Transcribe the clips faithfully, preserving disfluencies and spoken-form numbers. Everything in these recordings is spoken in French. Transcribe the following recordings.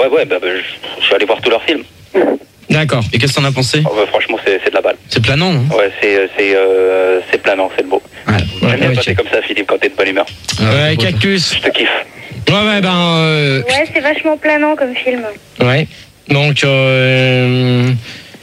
ouais, bah, bah, je, je suis allé voir tous leurs films. D'accord. Et qu'est-ce que t'en as pensé? Oh, bah, franchement, c'est, c'est de la balle. C'est planant, non? Ouais, c'est, c'est, euh, c'est planant, c'est le beau. Ouais, J'aime ouais, bien ouais, passer comme ça, Philippe, quand t'es de bonne humeur. Ouais, Cactus. Je te kiffe. Ouais, ouais, ben... Euh... Ouais, c'est vachement planant comme film. Ouais. Donc, euh...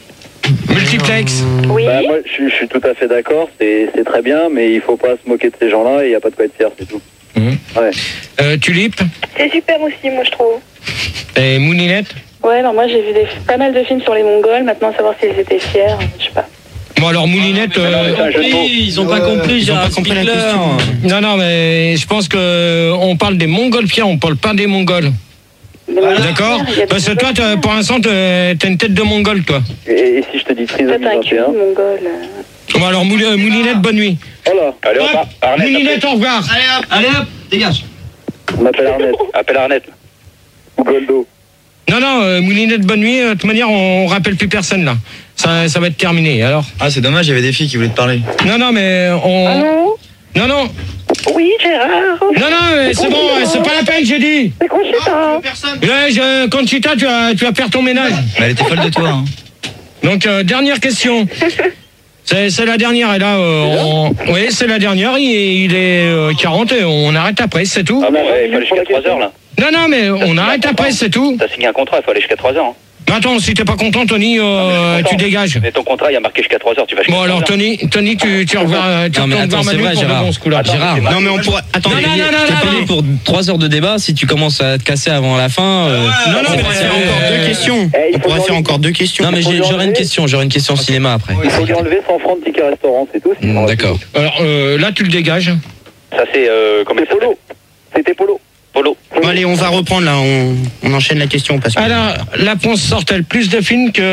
Multiplex. Oui. Bah, moi, je, je suis tout à fait d'accord, c'est, c'est très bien, mais il faut pas se moquer de ces gens-là et il n'y a pas de quoi être fier, c'est tout. Mmh. Ouais. Euh, Tulipe. C'est super aussi, moi, je trouve. Et Moulinette. Ouais, alors moi j'ai vu des, pas mal de films sur les Mongols, maintenant savoir s'ils étaient fiers, je sais pas. Bon alors Moulinette, Ah, euh... non, compris, ils ont pas compris, ils ont pas compris la question. Non non mais je pense que on parle des Montgolfières, on parle pas des Mongols. Voilà. D'accord. Parce que toi, t'as, pour l'instant, t'as t'as une tête de Mongol, toi. Et, et si je te dis trisomie Peut-être un cul vingt et un? mongol. Bon alors Moul- euh, Moulinette, bonne nuit. Voilà, Allez, hop, Hop, Arnett. Moulinette, au revoir. Allez hop, allez hop, dégage. on m'appelle Arnett. Appelle Arnett. Ou Goldo. Non non, euh, Moulinette, bonne nuit. De toute manière, on, on rappelle plus personne là. Ça, ça va être terminé. Alors. Ah, c'est dommage, il y avait des filles qui voulaient te parler. Non non, mais on. Allô? Non non. Oui, Gérard. Non non, mais c'est bon, c'est pas la peine, j'ai dit. C'est Conchita. Là, je, Conchita, tu vas, tu vas faire ton ménage. Mais elle était folle de toi, hein. Donc, euh, dernière question. C'est, c'est la dernière, et là, euh, on... oui, c'est la dernière, il, il est euh, quarante, et on arrête après, c'est tout. Ah bon, ouais, il faut aller jusqu'à trois heures, là. Non, non, mais on arrête après, c'est tout. T'as signé un contrat, il faut aller jusqu'à trois heures. Hein. Mais attends, si t'es pas content, Tony, euh, Ah, mais je suis tu content. dégages. Mais ton contrat, il y a marqué jusqu'à trois heures, tu vas jusqu'à Bon, alors, trois heures. Tony, Tony, tu, tu revois, tu Non, mais retournes attends, voir c'est Manu vrai, pour de Gérard. bon, ce coup-là. Attends, Gérard, c'est non mais on pourrait... Attends, Non, non, non, non, t'es non, payé non. pour trois heures de débat, si tu commences à te casser avant la fin... euh, Non, non, on mais pourrait c'est- faire encore euh, deux questions. Eh, il On faut pourrait lui faire enlever- encore deux questions. Non mais faut j'ai- lui j'aurai une enlever- question, j'aurai une question cinéma après. Il faut lui enlever cent francs de ticket restaurant, c'est tout. sinon, Hmm, D'accord. Alors, euh, là, tu le dégages. Ça, c'est. Euh, comment C'est ça s'appelle Polo. C'était Polo. Polo. Bon, allez, on va reprendre là, on, on enchaîne la question parce que... Alors, la France sort-elle plus de films que...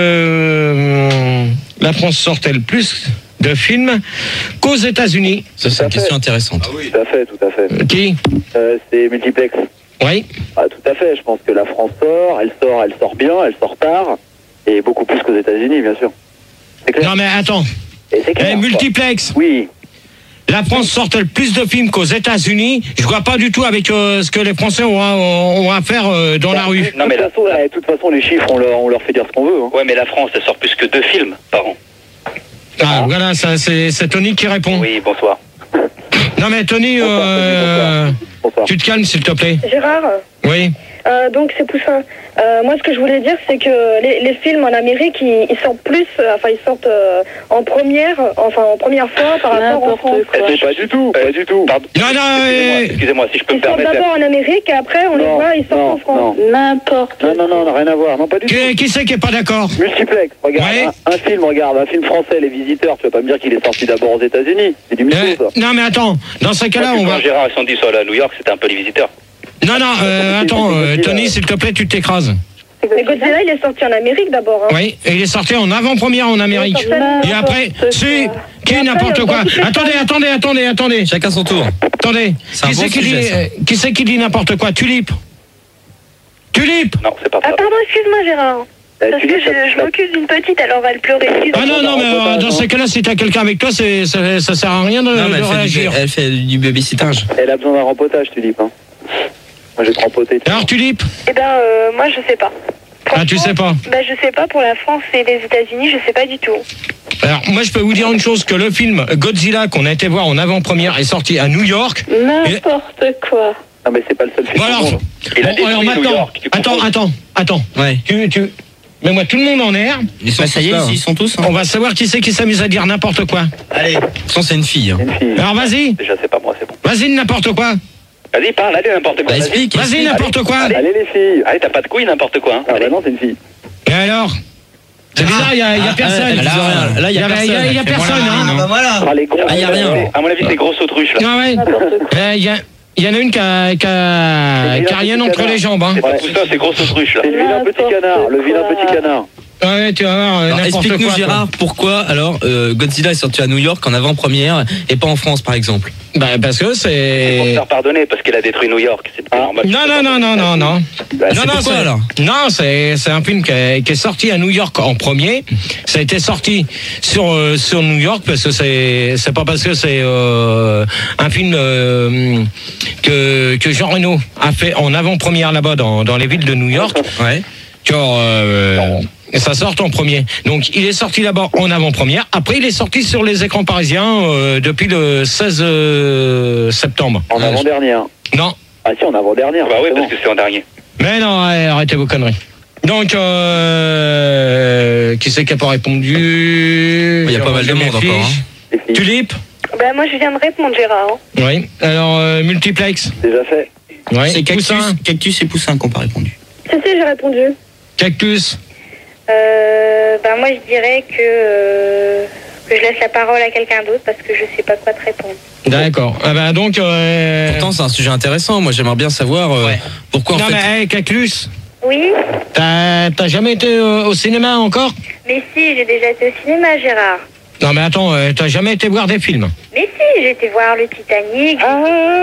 euh, La France sort-elle plus de films qu'aux États-Unis? Ça c'est une question intéressante. Tout à fait, tout à fait. Euh, Qui? Euh, c'est Multiplex. Oui. Ah, tout à fait, je pense que la France sort, elle sort, elle sort bien, elle sort tard, et beaucoup plus qu'aux États-Unis, bien sûr. C'est clair. Non, mais attends. Et c'est clair, Eh, quoi. multiplex. Oui. La France sort-elle plus de films qu'aux États-Unis? Je vois pas du tout avec euh, ce que les Français ont à, ont à faire euh, dans la rue. Non, mais de, là. toute façon, eh, de toute façon, les chiffres, on leur, on leur fait dire ce qu'on veut. Hein. Ouais, mais la France, elle sort plus que deux films par an. Ah, voilà, ça, c'est, c'est Tony qui répond. Oui, bonsoir. Non, mais Tony, euh, Bonsoir. tu te calmes, s'il te plaît. Gérard, Oui. euh, donc c'est Poussin. Euh, moi, ce que je voulais dire, c'est que les, les films en Amérique, ils, ils sortent plus, euh, enfin, ils sortent euh, en première, enfin, en première fois par rapport en N'importe France. quoi. Eh, pas du tout, pas du tout. Pardon. Non, non, Excusez-moi, euh, excusez-moi, si je peux me Ils sortent permettre. d'abord en Amérique et après, on les Non, voit, ils sortent non, en France. non. N'importe Non, non, non, non, rien à voir. Non, pas du tout. qui, qui c'est qui est pas d'accord? Multiplex, regarde, Ouais. un, un film, regarde, un film français, Les Visiteurs, tu vas pas me dire qu'il est sorti d'abord aux États-Unis. C'est du mytho, Euh, ça. non, mais attends, dans ce cas-là, on va... Quand Gérard et son dit sur la New York, c'était un peu les visiteurs. Non, non, euh, attends, euh, Tony, s'il te plaît, tu t'écrases. Mais Godzilla, il est sorti en Amérique d'abord. Hein. Oui, et il est sorti en avant-première en Amérique. Et après, si, qui n'importe quoi. Attendez, attendez, attendez, attendez. Chacun son tour. Attendez. C'est un Qui bon c'est qui sujet, dit, ça. euh, qui c'est qui dit n'importe quoi? Tulipe. Tulipe. Non, c'est pas Ah ça. pardon, excuse-moi Gérard. Eh, Parce tu que dis, ça- je, je m'occupe d'une petite, alors on va le pleurer. Ah non, non, mais euh, dans ces cas-là, si t'as quelqu'un avec toi, c'est, ça, ça sert à rien de, Non mais de elle fait, du, réagir. elle fait du babysittage. Elle a besoin d'un rempotage, tu dis, hein. Moi, je vais te rempoter. Alors, Tulipe? Eh ben, euh, moi je sais pas. Ah, tu sais pas. Bah je sais pas pour la France et les États-Unis, je sais pas du tout. Alors, moi, je peux vous dire une chose, que le film Godzilla qu'on a été voir en avant-première est sorti à New York. N'importe quoi. Non, mais c'est pas le seul film. Bon, alors, au monde. Il a bon, alors détruit New maintenant, York, tu comprends. attends, attends, attends. Ouais. Tu, tu, mets-moi tout le monde en air. Ils sont, Bah, ça y est, là. ils sont tous. Hein. On va savoir qui c'est qui s'amuse à dire n'importe quoi. Allez. De toute façon, c'est une fille. Hein. C'est une fille. Alors, vas-y, Déjà, c'est pas moi, c'est bon. vas-y, n'importe quoi. Vas-y, parle, allez, n'importe quoi. Bah, Vas-y, explique. Vas-y, explique. n'importe quoi. Allez, les filles. Allez, t'as pas de couilles, n'importe quoi. Hein. Ah, Allez. bah non, c'est une fille. Et alors? C'est bizarre, il y a, il y a Ah, personne. elle dit rien. Là, il y a Il y a- personne. il y a- il y a Elle fait personne, voilà, hein. non. Bah voilà. Ah, les gros. Ah, y a rien. À mon avis, c'est grosse autruche, là. Ah ouais. N'importe quoi. Euh, Il y, a- il y en a une qui a, qui a, qui a rien entre les jambes. Hein. C'est pas tout ça, c'est grosse autruche, là. C'est le vilain petit N'importe canard, le vilain quoi. petit canard. Ouais, tu vas voir, euh, Alors, n'importe explique-nous, quoi, quoi. Gérard, pourquoi alors euh, Godzilla est sorti à New York en avant-première et pas en France, par exemple? Bah, parce que Pour se c'est. faire pardonner parce qu'il a détruit New York. C'est pas normal. Non, non, non, non, non, non. Bah, non, c'est non, pourquoi, c'est- alors non, c'est c'est un film qui est, qui est sorti à New York en premier. Ça a été sorti sur euh, sur New York parce que c'est c'est pas parce que c'est euh, un film euh, que que Jean Reno a fait en avant-première là-bas dans dans les villes de New York. Ouais. Que euh, ça sort en premier. Donc il est sorti là-bas en avant-première. Après il est sorti sur les écrans parisiens euh, depuis le seize euh, septembre. En avant-dernière. Non. Ah si, en avant-dernière. Bah oui, forcément. parce que c'est en dernier. Mais non, arrêtez vos conneries. Donc, euh, qui c'est qui n'a pas répondu? Il y a pas mal de monde encore. Hein. Les filles, Tulip? Bah, moi, je viens de répondre, Gérard. hein. Oui. Alors, euh, multiplex? déjà fait. Oui. C'est Cactus, Poussin? Cactus et Poussin qui n'ont pas répondu. Si, si, j'ai répondu. Cactus? Euh, bah, moi, je dirais que, euh, que je laisse la parole à quelqu'un d'autre parce que je sais pas quoi te répondre. D'accord. Ah ben donc... Euh... Pourtant, c'est un sujet intéressant. Moi, j'aimerais bien savoir euh, pourquoi en non fait. mais, hey, Cactus, Oui, t'as t'as jamais été euh, au cinéma encore? mais si, j'ai déjà été au cinéma, Gérard. Non mais attends, euh, t'as jamais été voir des films? Mais si, j'ai été voir le Titanic. Ah.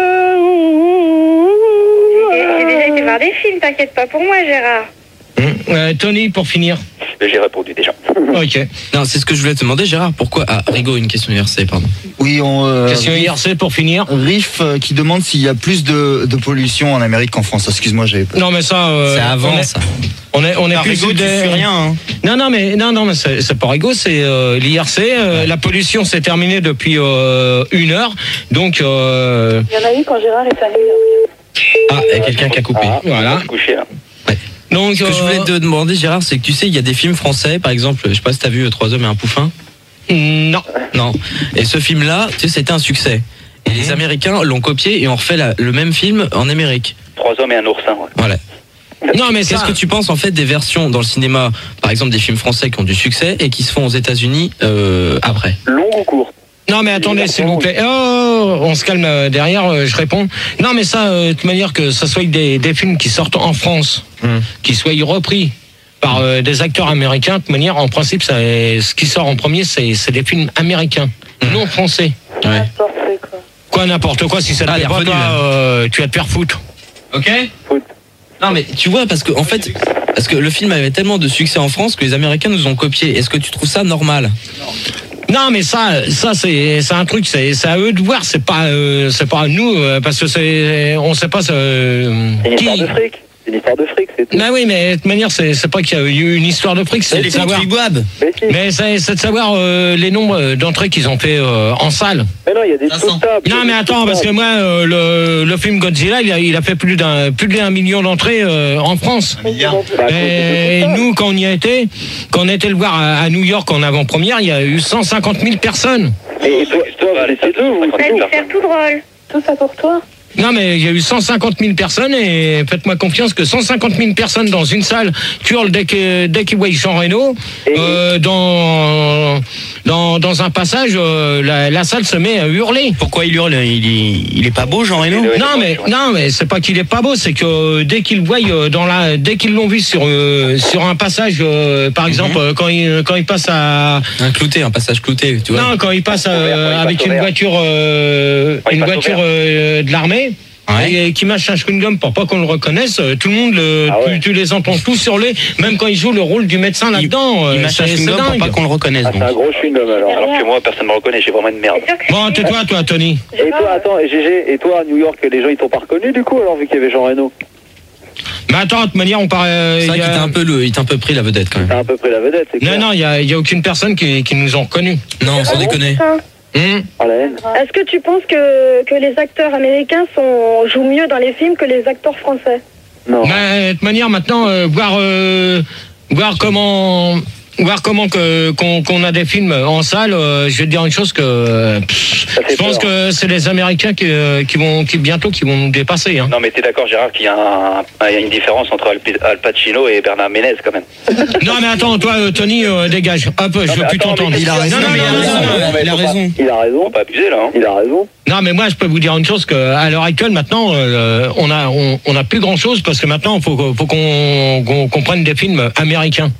J'ai j'ai déjà été voir des films, t'inquiète pas pour moi, Gérard. Hum. Euh, Tony, pour finir. J'ai répondu déjà. Ok. Non, c'est ce que je voulais te demander, Gérard. Pourquoi Ah, Rigaud, une question U R C, pardon. Oui, on. Euh, Question I R C pour finir. Riff euh, qui demande s'il y a plus de, de pollution en Amérique qu'en France. Excuse-moi, j'avais pas. Non mais ça... euh, C'est avant on est, ça. On est, on est Ah, plus Rigaud, sur tu des- fais rien. Hein. Non, non, mais non, non, mais c'est c'est pas rigolo, c'est euh, l'I R C. euh, La pollution s'est terminée depuis euh, une heure, donc euh, Il y en a eu quand Gérard est allé. Ah, il y a quelqu'un qui a coupé. Ah, voilà. se coucher, là. Donc, Ce que je voulais euh, te demander, Gérard, c'est que tu sais, il y a des films français, par exemple, je sais pas si t'as vu Trois hommes et un poufin. non. Non. Et ce film-là, tu sais, c'était un succès. Et les Américains l'ont copié et ont refait la- le même film en Amérique. Trois hommes et un oursin. Ouais. Voilà. Non, mais ça, Qu'est-ce que tu penses en fait des versions dans le cinéma, par exemple des films français qui ont du succès et qui se font aux États-Unis euh, après? Longue ou courte? non, mais attendez, s'il vous plaît. Oh, on se calme euh, derrière, euh, je réponds. Non, mais ça, euh, de toute manière que ça soit des, des films qui sortent en France, Hmm. qui soient repris par euh, des acteurs américains, de toute manière, en principe, ça, ce qui sort en premier, c'est c'est des films américains, non français. Ouais. N'importe quoi. Quoi, n'importe quoi, si ça te Ah, plaît elle est pas, revenue, toi, là. euh, tu vas te faire foutre. Ok. Foot. Non mais tu vois parce que en fait parce que le film avait tellement de succès en France que les Américains nous ont copié. Est-ce que tu trouves ça normal? Non, mais ça, ça c'est c'est un truc, c'est c'est à eux de voir, c'est pas euh, c'est pas à nous, euh, parce que c'est on sait pas euh, C'est une qui. histoire de fric. C'est une histoire de fric, c'est tout. Mais oui, mais de toute manière, c'est c'est pas qu'il y a eu une histoire de fric, c'est de savoir. Mais si. Mais c'est c'est de savoir euh, les nombres d'entrées qu'ils ont fait euh, en salle. Mais non, il y a des sous tables. Non, mais attends, parce que moi, euh, le, le film Godzilla, il a, il a fait plus d'un plus d'un million d'entrées euh, en France. Bah, Et nous, quand on y a été, quand on était le voir à, à New York en avant-première, il y a eu cent cinquante mille personnes. Et toi, toi, vous étiez deux, vous Ça a dû faire tout drôle. Tout ça pour toi? Non, mais il y a eu cent cinquante mille personnes et faites-moi confiance que cent cinquante mille personnes dans une salle hurlent dès que- dès qu'ils voient Jean Reno. Euh, dans, dans, dans un passage, euh, la, la salle se met à hurler. Pourquoi il hurle? Il est, il est pas beau, Jean Reno? Non, mais non, mais c'est pas qu'il est pas beau, c'est que euh, dès qu'ils le voient euh, dans la, dès qu'ils l'ont vu sur euh, sur un passage, euh, par exemple, euh, quand il quand il passe à Un clouté, un passage clouté, tu vois. non, quand il passe euh, Quand il passe avec au une vert. voiture euh, Quand il une passe au voiture vert. euh, de l'armée. Ouais. Et qui mâche un chewing-gum pour pas qu'on le reconnaisse, euh, tout le monde, le, Ah ouais. tu, tu les entends tous sur les, même quand il joue le rôle du médecin là-dedans, Il euh, mâche un c'est c'est chewing-gum pour dingue. pas qu'on le reconnaisse. Ah, c'est donc. un gros chewing-gum alors. Alors que moi, personne ne me reconnaît, j'ai vraiment une merde. C'est sûr que Bon, tais-toi, toi, Tony. Et toi, attends, et G G, et toi à New York, les gens ils t'ont pas reconnu du coup alors vu qu'il y avait Jean Reno? Mais attends, de toute manière, on paraît. C'est vrai qu'il t'a un peu le, il t'a un peu pris la vedette quand même. T'as à peu près la vedette, c'est Non, clair. non, il y a, il y a aucune personne qui, qui nous ont reconnus. Non, sans déconner. Hum. Ah, la haine. Est-ce que tu penses que, que les acteurs américains sont, jouent mieux dans les films que les acteurs français? Non. Mais, de toute manière, maintenant, euh, voir, euh, voir comment. Voir comment que qu'on qu'on a des films en salle, euh, je vais te dire une chose que euh, pff, Ça fait je pense peur. que c'est les Américains qui, euh, qui vont qui bientôt qui vont nous dépasser. Hein. Non, mais t'es d'accord, Gérard, qu'il y a, un- il y a une différence entre Al, Al Pacino et Bernard Ménez quand même. Non mais attends, toi euh, Tony, euh, dégage. Hop, je veux mais plus attends, t'entendre. mais Il a raison, Non, non, mais il a non, raison, non, non, il a faut pas- raison. Il a raison. Faut pas abuser là. Hein. Il a raison. Non mais moi je peux vous dire une chose que à l'heure actuelle maintenant euh, on a on, on a plus grand chose parce que maintenant il faut faut qu'on qu'on qu'on prenne des films américains.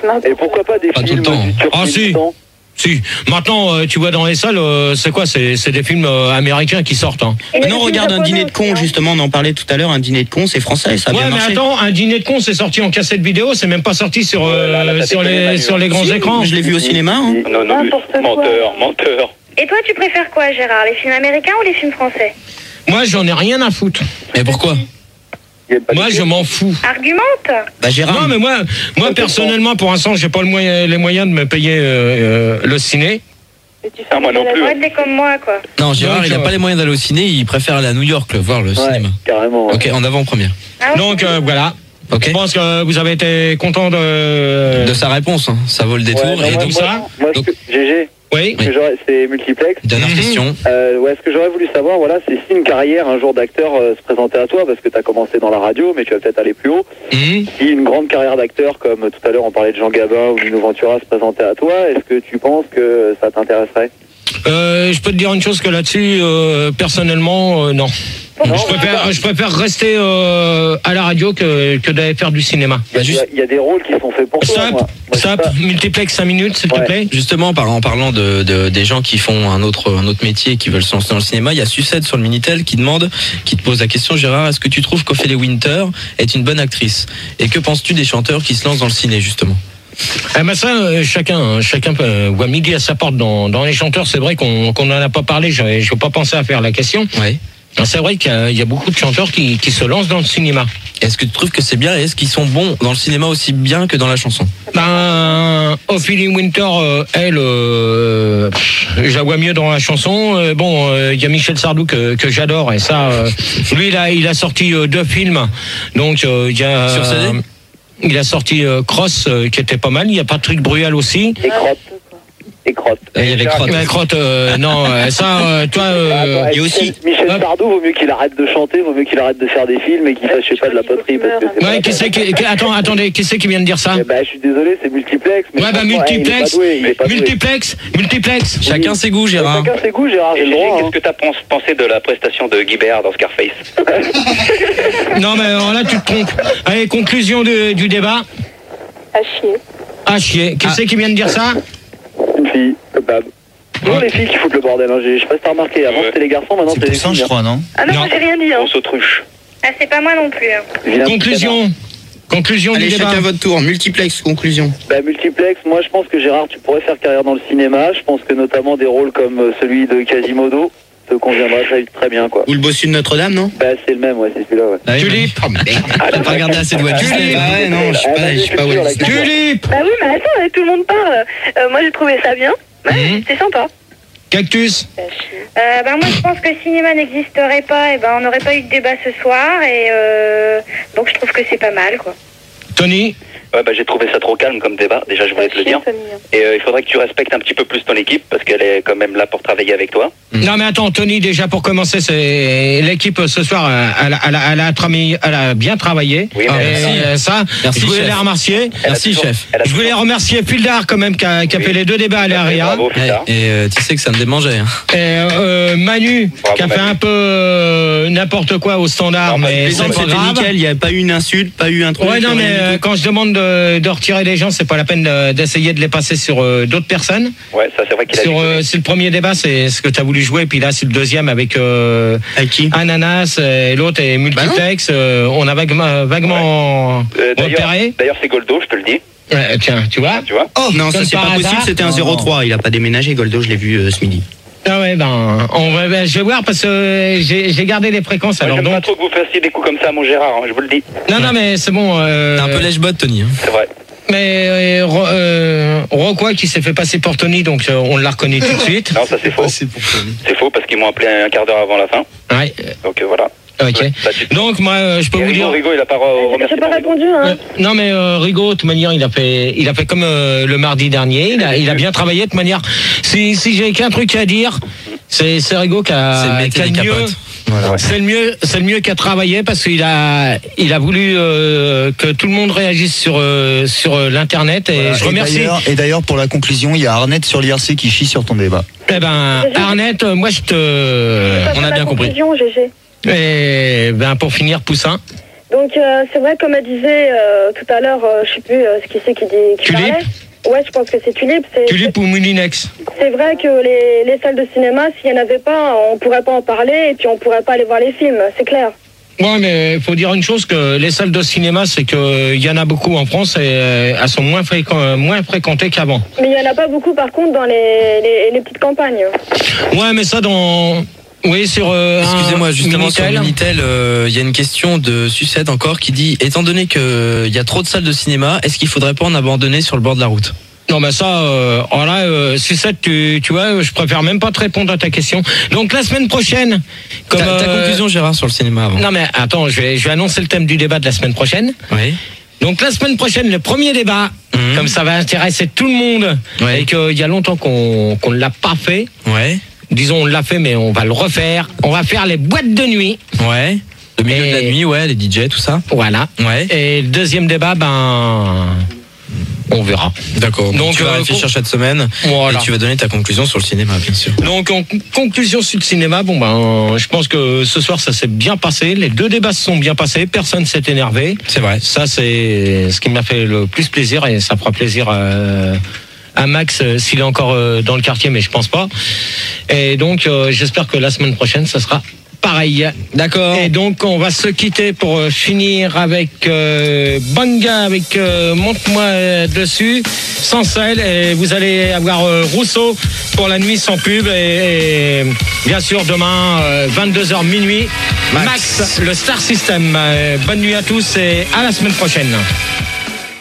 Et pourquoi pas des Pas tout films le temps. du Ah si. Turkménistan? Si. Maintenant, euh, tu vois dans les salles, euh, c'est quoi c'est, c'est des films euh, américains qui sortent. Hein. Non, regarde un dîner de cons, justement, on en parlait tout à l'heure, un dîner de cons, c'est français, ça a Ouais, bien mais marché. attends, un dîner de cons, c'est sorti en cassette vidéo, c'est même pas sorti sur, euh, là, là, t'as sur, déconné, les, Manu. sur les grands Si, écrans. je l'ai vu au cinéma. Hein. Non, non, menteur, menteur. Et toi, tu préfères quoi, Gérard? Les films américains ou les films français? Moi, j'en ai rien à foutre. Mais pourquoi? Il y a pas de Moi, je film. m'en fous. Argumente. Bah, Gérard, Non, mais moi, moi personnellement, pour l'instant, j'ai pas le moyen, les moyens de me payer euh, euh, le ciné. Ah, moi non plus. Arrête d'être comme moi, quoi. Non, Gérard, Donc, il a euh, pas les moyens d'aller au ciné, il préfère aller à New York le voir le Ouais, cinéma. carrément. ouais. Ok, en avant-première. Ah, Donc euh, voilà. Ok. Je pense que vous avez été content de. De sa réponse, hein. Ça vaut le détour. Ouais, non, et moi, donc moi, ça, moi, ce donc- que- G G, Oui. ce que j'aurais- c'est multiplex. dernière Mhm. question. Euh, ouais, ce que j'aurais voulu savoir, voilà, c'est si une carrière un jour d'acteur euh, se présentait à toi, parce que tu as commencé dans la radio, mais tu vas peut-être aller plus haut. Mhm. Si une grande carrière d'acteur, comme tout à l'heure on parlait de Jean Gabin ou Lino Ventura, se présentait à toi, est-ce que tu penses que ça t'intéresserait? Euh, je peux te dire une chose que là-dessus, euh, personnellement, euh, non. Non, Je préfère, je préfère rester euh, à la radio que, que d'aller faire du cinéma. Il y, a- juste- il y a des rôles qui sont faits pour toi. Stop, moi. Moi, je sais stop, pas. multiplex cinq minutes, s'il Ouais. te plaît. Justement, en parlant, en parlant de, de- des gens qui font un autre, un autre métier et qui veulent se lancer dans le cinéma, il y a Sucette sur le Minitel qui demande, qui te pose la question, Gérard, est-ce que tu trouves qu'Ophélie Winter est une bonne actrice? Et que penses-tu des chanteurs qui se lancent dans le ciné, justement? Eh ben ça, euh, chacun, chacun peut, euh, voit midi à sa porte dans, dans les chanteurs. C'est vrai qu'on qu'on n'en a pas parlé. Je n'ai pas pensé à faire la question. Oui. C'est vrai qu'il y a, il y a beaucoup de chanteurs qui, qui se lancent dans le cinéma. Est-ce que tu trouves que c'est bien et est-ce qu'ils sont bons dans le cinéma aussi bien que dans la chanson? Ben, Ophélie Winter, euh, elle, euh, pff, je la vois mieux dans la chanson. Euh, bon, euh, il y a Michel Sardou que, que j'adore et ça, euh, lui, il a, il a sorti euh, deux films. Donc, euh, il y a. Sur C D? euh, il a sorti euh, Cross, euh, qui était pas mal. Il y a Patrick Bruel aussi. Et crotte. Et crotte. Et il y avait Crotte. Mais Crotte, euh, non, euh, ça, euh, toi. euh, Attends, il y a Michel- aussi- Michel Hop. Sardou, vaut mieux qu'il arrête de chanter, vaut mieux qu'il arrête de faire des films et qu'il fasse, je sais pas, de la poterie. Parce que c'est pas Ouais, la qui peine. c'est qui, qui- attends, attendez, qui c'est qui vient de dire ça? Eh ben, je suis désolé, c'est multiplex. Mais Ouais, bah, franchement, eh, multiplex, il est pas doué, il est pas doué. multiplex, multiplex. Chacun ses goûts, Gérard. Chacun ses goûts, Gérard, j'ai Et le Gégé, droit. qu'est-ce hein. que t'as pens- pensé de la prestation de Guy Béard dans Scarface? Non, mais alors là, tu te trompes. Allez, conclusion de- du débat. À chier. Ah, chier. Qui Ah. c'est qui vient de dire ça? Une fille, comme d'hab. Toujours les filles qui foutent le bordel, hein. Je sais pas si t'as remarqué. Avant Ouais. c'était les garçons, maintenant C'est c'est les pour ça, filles. je crois, non? Ah non, Non. moi j'ai rien dit. Hein. Grosse autruche. Ah, c'est pas moi non plus. Hein. Vilain petit Conclusion. Conclusion allez, du débat. chacun votre tour. Multiplex, conclusion. canard. Bah, multiplex, moi je pense que Gérard, tu pourrais faire carrière dans le cinéma. Je pense que notamment des rôles comme euh, celui de Quasimodo te conviendra très, très bien, quoi. Ou le bossu de Notre-Dame, non? Bah, c'est le même, ouais, c'est celui-là, ouais. Ah oui, Tulip. Oh merde. T'as pas regardé assez de Walt Disney. Ah ouais, non, je suis Ah, pas, vas-y, je suis pas c'est sûr, Walt la Disney. question. Tulip. Bah oui, mais attends, tout le monde parle. Euh, moi, j'ai trouvé ça bien. Ouais, Mhm. c'était sympa. Cactus. Euh, ben moi je pense que le cinéma n'existerait pas, et ben on n'aurait pas eu de débat ce soir, et euh, donc je trouve que c'est pas mal, quoi. Tony. Ouais, bah, j'ai trouvé ça trop calme comme débat, déjà je voulais te le dire. Et euh, il faudrait que tu respectes un petit peu plus ton équipe, parce qu'elle est quand même là pour travailler avec toi. Non mais attends, Tony, déjà pour commencer, c'est l'équipe ce soir, euh, elle, a- elle, a- elle, a trami- elle a bien travaillé. Oui, Ah, mais Et, merci. euh, ça, Merci, je voulais chef. les remercier. elle a Merci, toujours- chef. elle a Je voulais toujours- remercier Pildar quand même qui a, qui a Oui. fait les deux débats à l'Aria. Bravo, Et, Pildar. et, euh, tu sais que ça me démangeait. Hein. Et euh, Manu Bravo, qui a fait Manu. un peu euh, n'importe quoi au standard, Non, mais Les c'est autres, pas c'était grave. nickel, il n'y a pas eu une insulte, pas eu un truc. Ouais, non, rien mais du euh, tout. quand je demande de, de retirer les gens, c'est pas la peine de- d'essayer de les passer sur euh, d'autres personnes. Ouais, ça c'est vrai qu'il a Sur, dit. euh, c'est le premier débat, c'est ce que tu as voulu jouer, puis là c'est le deuxième avec euh, Avec qui? Ananas et l'autre est multiplex. euh, on a vaguement, vaguement Euh, d'ailleurs, repéré. d'ailleurs, c'est Goldo, je te le dis. Ouais, tiens, tu vois. Tu vois? Oh non, ça comme c'est par pas possible, hasard. c'était un zéro trois. Il a pas déménagé, Goldo, je l'ai vu euh, ce midi. Ah ouais, ben, on va, ben, je vais voir parce que euh, j'ai j'ai gardé les fréquences. Moi, alors j'aime pas donc, trop que vous fassiez des coups comme ça à mon Gérard, hein, je vous le dis. non, non, mais c'est bon. Euh, T'es un peu lèche-botte, Tony. Hein. C'est vrai. Mais euh, Ro- euh, Rocquois qui s'est fait passer pour Tony, donc euh, on l'a reconnu tout de suite. Non, ça c'est faux. C'est faux parce qu'ils m'ont appelé un quart d'heure avant la fin. Ouais, Donc euh, voilà. ok. Bah, tu- Donc moi, euh, je peux Et vous Rigo, dire. Rigo, il a pas re- remercié. J'ai pas pour Rigo. répondu, hein. Euh, non mais euh, Rigaud, de toute manière, il a fait, il a fait comme euh, le mardi dernier. Il a, il a bien travaillé de toute manière. Si, si j'ai qu'un truc à dire, c'est c'est Rigaud qui C'est a, de qui a mettre le des mieux. capotes. Voilà. C'est le mieux, c'est le mieux qui a travaillé parce qu'il a, il a voulu euh, que tout le monde réagisse sur euh, sur euh, l'internet et Voilà. je Et remercie. d'ailleurs- Et d'ailleurs, pour la conclusion, il y a Arnett sur l'I R C qui chie sur ton débat. Eh ben Arnett, euh, moi je te, Ça on fait a la bien compris. conclusion, G G. Et ben pour finir, Poussin. Donc euh, c'est vrai, comme elle disait euh, tout à l'heure, euh, je sais plus euh, ce qui c'est qui dit. Qui Tulip. parlait. Ouais, je pense que c'est Tulip. C'est, Tulip ou Moulinex. C'est vrai que les, les salles de cinéma, s'il n'y en avait pas, on pourrait pas en parler et puis on pourrait pas aller voir les films, c'est clair. Ouais, mais il faut dire une chose, que les salles de cinéma, c'est qu'il y en a beaucoup en France et euh, elles sont moins, fréquent, moins fréquentées qu'avant. Mais il n'y en a pas beaucoup, par contre, dans les, les, les petites campagnes. Ouais, mais ça dans... Oui, sur... Euh, Excusez-moi, justement, Minitel. sur Minitel, il euh, y a une question de Sucette encore qui dit, étant donné qu'il y a trop de salles de cinéma, est-ce qu'il faudrait pas en abandonner sur le bord de la route ? Non, mais ça, euh, oh là, euh, Sucette, tu, tu vois, je préfère même pas te répondre à ta question. Donc la semaine prochaine... Comme, ta, ta euh, conclusion, Gérard, sur le cinéma avant. Non, mais attends, je vais, je vais annoncer le thème du débat de la semaine prochaine. Oui. Donc la semaine prochaine, le premier débat, mmh. comme ça va intéresser tout le monde, ouais. et qu'il y a longtemps qu'on qu'on ne l'a pas fait. Ouais. Disons, on l'a fait, mais on va le refaire. On va faire les boîtes de nuit. Ouais. Le milieu et... de la nuit, ouais, les D J, tout ça. Voilà. Ouais. Et le deuxième débat, ben... on verra. D'accord. Donc tu vas euh, réfléchir cette semaine voilà. Et tu vas donner ta conclusion sur le cinéma, bien sûr. Donc en conclusion sur le cinéma, bon ben, je pense que ce soir ça s'est bien passé. Les deux débats se sont bien passés. Personne s'est énervé. C'est vrai. Ça c'est ce qui m'a fait le plus plaisir et ça fera plaisir à, à Max euh, s'il est encore euh, dans le quartier, mais je pense pas. Et donc euh, j'espère que la semaine prochaine ça sera pareil. D'accord. Et donc on va se quitter pour euh, finir avec euh, Banga avec euh, Monte-moi euh, dessus, sans sel, et vous allez avoir euh, Rousseau pour la nuit sans pub, et, et bien sûr demain euh, vingt-deux heures minuit Max, Max le Star System. Euh, bonne nuit à tous et à la semaine prochaine.